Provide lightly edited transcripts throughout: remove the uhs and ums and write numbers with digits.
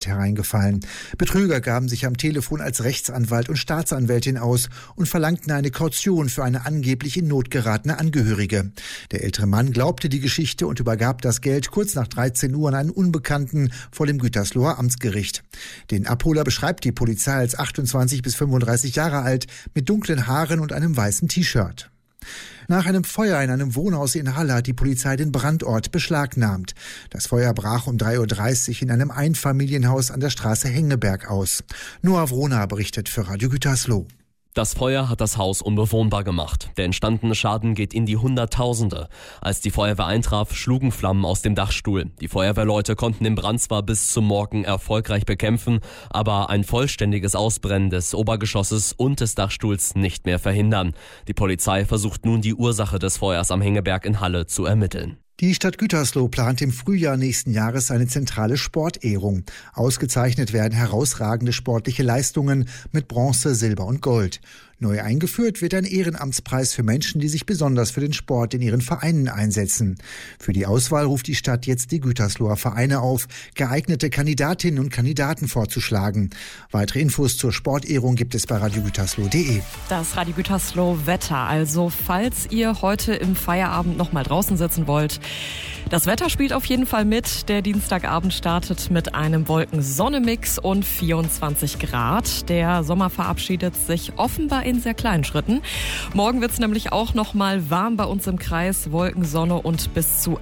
hereingefallen. Betrüger gaben sich am Telefon als Rechtsanwalt und Staatsanwältin aus und verlangten eine Kaution für eine angeblich in Not geratene Angehörige. Der ältere Mann glaubte die Geschichte und übergab das Geld kurz nach 13 Uhr an einen Unbekannten vor dem Gütersloher Amtsgericht. Den Abholer beschreibt die Polizei als 28 bis 35 Jahre alt, mit dunklen Haaren und einem weißen T-Shirt. Nach einem Feuer in einem Wohnhaus in Halle hat die Polizei den Brandort beschlagnahmt. Das Feuer brach um 3:30 Uhr in einem Einfamilienhaus an der Straße Hengeberg aus. Noah Wrona berichtet für Radio Gütersloh. Das Feuer hat das Haus unbewohnbar gemacht. Der entstandene Schaden geht in die Hunderttausende. Als die Feuerwehr eintraf, schlugen Flammen aus dem Dachstuhl. Die Feuerwehrleute konnten den Brand zwar bis zum Morgen erfolgreich bekämpfen, aber ein vollständiges Ausbrennen des Obergeschosses und des Dachstuhls nicht mehr verhindern. Die Polizei versucht nun, die Ursache des Feuers am Hengeberg in Halle zu ermitteln. Die Stadt Gütersloh plant im Frühjahr nächsten Jahres eine zentrale Sportehrung. Ausgezeichnet werden herausragende sportliche Leistungen mit Bronze, Silber und Gold. Neu eingeführt wird ein Ehrenamtspreis für Menschen, die sich besonders für den Sport in ihren Vereinen einsetzen. Für die Auswahl ruft die Stadt jetzt die Gütersloher Vereine auf, geeignete Kandidatinnen und Kandidaten vorzuschlagen. Weitere Infos zur Sportehrung gibt es bei radiogütersloh.de. Das Radio Gütersloh Wetter. Also falls ihr heute im Feierabend noch mal draußen sitzen wollt, das Wetter spielt auf jeden Fall mit. Der Dienstagabend startet mit einem Wolken-Sonne-Mix und 24 Grad. Der Sommer verabschiedet sich offenbar in sehr kleinen Schritten. Morgen wird es nämlich auch noch mal warm bei uns im Kreis. Wolken, Sonne und bis zu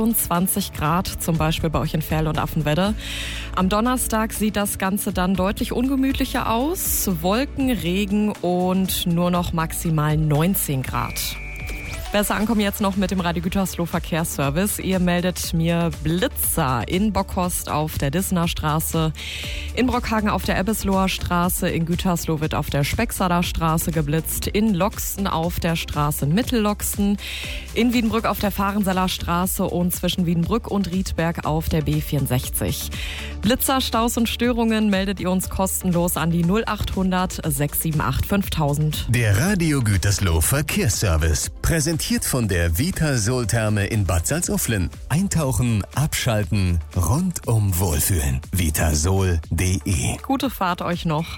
28 Grad, zum Beispiel bei euch in Ferl und Affenwedde. Am Donnerstag sieht das Ganze dann deutlich ungemütlicher aus. Wolken, Regen und nur noch maximal 19 Grad. Besser ankommen jetzt noch mit dem Radio Gütersloh Verkehrsservice. Ihr meldet mir Blitzer in Bockhorst auf der Dissener Straße, in Brockhagen auf der Ebbesloher Straße, in Gütersloh wird auf der Spexader Straße geblitzt, in Loxten auf der Straße Mittelloxten, in Wiedenbrück auf der Fahrenseller Straße und zwischen Wiedenbrück und Riedberg auf der B64. Blitzer, Staus und Störungen meldet ihr uns kostenlos an die 0800 678 5000. Der Radio Gütersloh Verkehrsservice. Präsentiert von der Vitasol-Therme in Bad Salzuflen. Eintauchen, abschalten, rundum wohlfühlen. Vitasol.de. Gute Fahrt euch noch.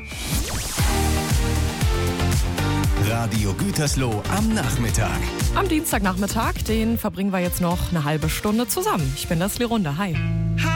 Radio Gütersloh am Nachmittag. Am Dienstagnachmittag, den verbringen wir jetzt noch eine halbe Stunde zusammen. Ich bin Leslie Runde. Hi.